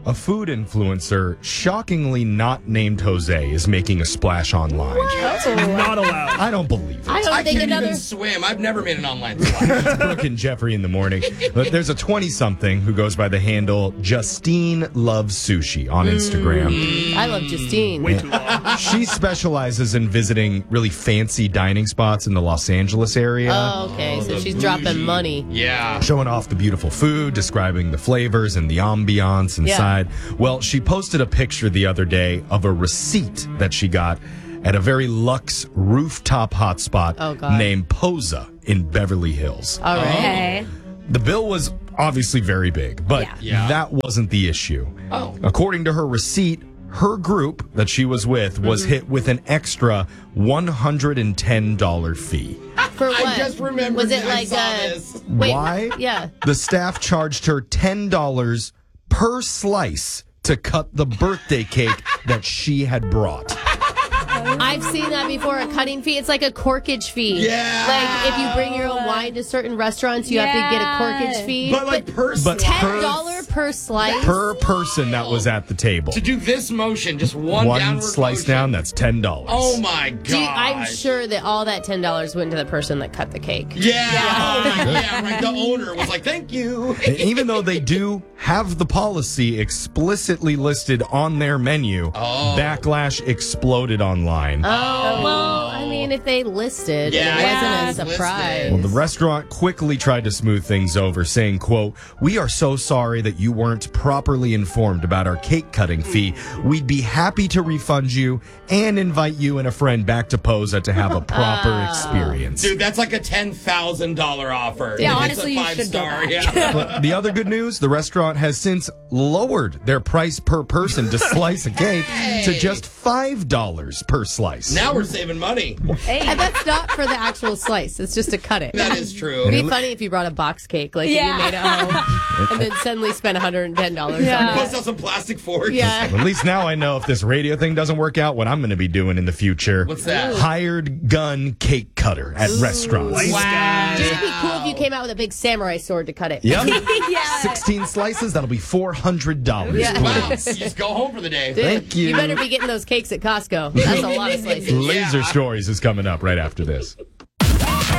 A food influencer, shockingly not named Jose, is making a splash online. Not allowed. I don't believe it. I can't even swim. I've never made an online splash. It's Brooke and Jeffrey in the morning. But there's a 20-something who goes by the handle Justine Loves Sushi on Instagram. I love Justine. Way too long. She specializes in visiting really fancy dining spots in the Los Angeles area. Oh, okay. So she's dropping money. Yeah. Showing off the beautiful food, describing the flavors and the ambiance inside. Well, she posted a picture the other day of a receipt that she got at a very luxe rooftop hotspot named Posa in Beverly Hills. All right. Okay. The bill was obviously very big, but Yeah. that wasn't the issue. Oh. According to her receipt, her group that she was with was hit with an extra $110 fee. For what? I just remembered Was it I like saw a... this. Wait, Why? Yeah. The staff charged her $10 per slice to cut the birthday cake that she had brought. I've seen that before, a cutting fee. It's like a corkage fee. Yeah. Like if you bring your own wine to certain restaurants, you have to get a corkage fee. But like per But slice. $10 per slice? Per person that was at the table. To do this motion, just one downward slice motion. down, that's $10. Oh my god! I'm sure that all that $10 went to the person that cut the cake. Yeah. Oh my, yeah. Right. The owner was like, "Thank you." And even though they do have the policy explicitly listed on their menu, backlash exploded online. Oh, well, I mean, if they listed, Yeah, it yeah, wasn't a it's surprise. Well, the restaurant quickly tried to smooth things over, saying, quote, "We are so sorry that you weren't properly informed about our cake cutting fee. We'd be happy to refund you and invite you and a friend back to Posa to have a proper experience." Dude, that's like a $10,000 offer. Yeah, If honestly, you it's a should go 5-star. back. Yeah. But the other good news, the restaurant has since lowered their price per person to slice a cake to just $5 per slice. Now we're saving money. And that's not for the actual slice. It's just to cut it. That is true. It'd be funny if you brought a box cake, like Yeah. you made it home, and then suddenly spent $110 Yeah. on it. Bust out some plastic forks. Yeah. At least now I know if this radio thing doesn't work out, what I'm going to be doing in the future. What's that? Hired gun cake cutter at restaurants. Nice guy. Dude, it'd be cool if you came out with a big samurai sword to cut it. Yep. Yeah. 16 slices, that'll be $400. Yeah. Wow. You just go home for the day. Dude, Thank you. You better be getting those cakes at Costco. That's a lot of slices. Laser Stories is coming up right after this.